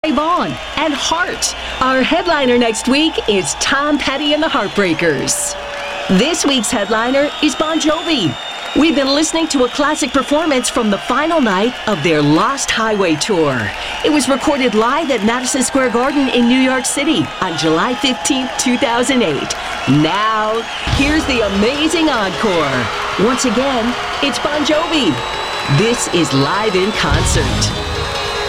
Vaughn and Heart. Our headliner next week is Tom Petty and the Heartbreakers. This week's headliner is Bon Jovi. We've been listening to a classic performance from the final night of their Lost Highway tour. It was recorded live at Madison Square Garden in New York City on July 15, 2008. Now, here's the amazing encore. Once again, it's Bon Jovi. This is Live in Concert.